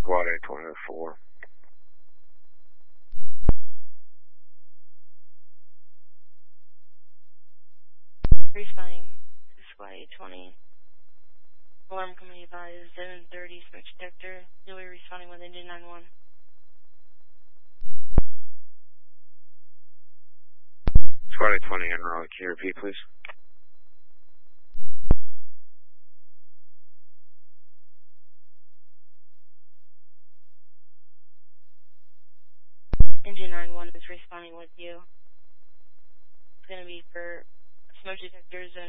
Squad 824. Responding to Squad 820. Alarm company advised 730 smoke detector. You'll be responding with engine 91. Squad 820 en route. Can you repeat, please? Engine 91 is responding with you. It's going to be for smoke detectors and